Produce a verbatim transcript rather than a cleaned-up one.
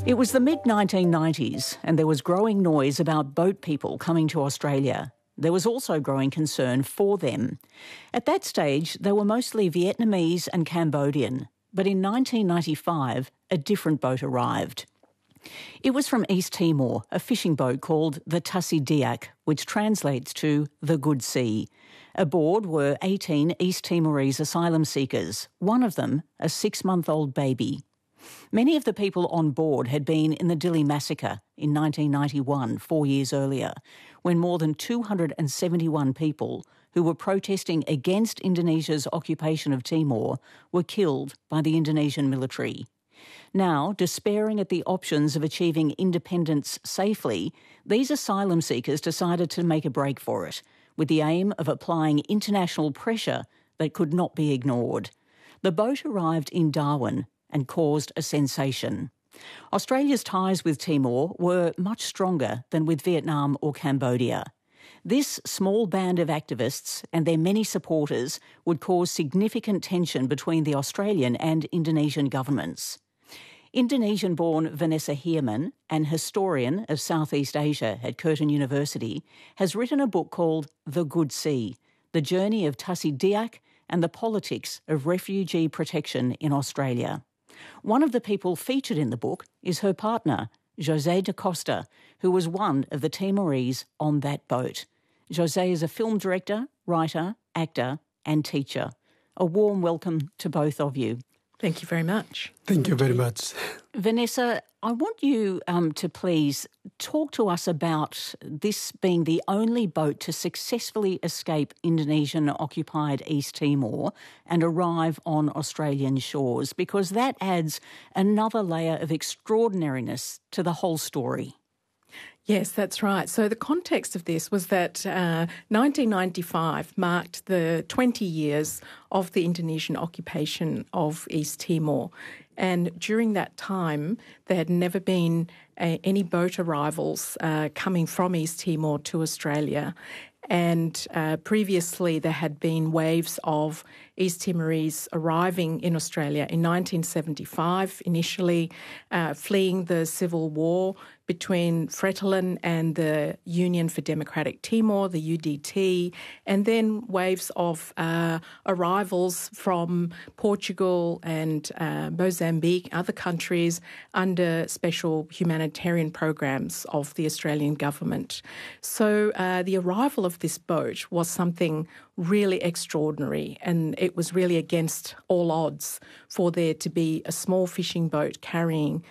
It was the mid nineteen nineties and there was growing noise about boat people coming to Australia. There was also growing concern for them. At that stage, they were mostly Vietnamese and Cambodian, but in nineteen ninety-five, a different boat arrived. It was from East Timor, a fishing boat called the Tassie Diak, which translates to the Good Sea. Aboard were eighteen East Timorese asylum seekers, one of them a six-month-old baby. Many of the people on board had been in the Dili massacre in nineteen ninety-one, four years earlier, when more than two hundred seventy-one people who were protesting against Indonesia's occupation of Timor were killed by the Indonesian military. Now, despairing at the options of achieving independence safely, these asylum seekers decided to make a break for it, with the aim of applying international pressure that could not be ignored. The boat arrived in Darwin and caused a sensation. Australia's ties with Timor were much stronger than with Vietnam or Cambodia. This small band of activists and their many supporters would cause significant tension between the Australian and Indonesian governments. Indonesian-born Vanessa Heerman, an historian of Southeast Asia at Curtin University, has written a book called The Good Sea, The Journey of Tassie Diak and the Politics of Refugee Protection in Australia. One of the people featured in the book is her partner, José da Costa, who was one of the Timorese on that boat. José is a film director, writer, actor and teacher. A warm welcome to both of you. Thank you very much. Thank you very much. Vanessa, I want you um, to please talk to us about this being the only boat to successfully escape Indonesian-occupied East Timor and arrive on Australian shores, because that adds another layer of extraordinariness to the whole story. Yes, that's right. So the context of this was that uh, nineteen ninety-five marked the twenty years of the Indonesian occupation of East Timor. And during that time, there had never been uh, any boat arrivals uh, coming from East Timor to Australia. And uh, previously there had been waves of East Timorese arriving in Australia in nineteen seventy-five, initially uh, fleeing the civil war between Fretilin and the Union for Democratic Timor, the U D T, and then waves of uh, arrivals from Portugal and uh, Mozambique, other countries, under special humanitarian programs of the Australian government. So uh, the arrival of this boat was something really extraordinary, and it was really against all odds for there to be a small fishing boat carrying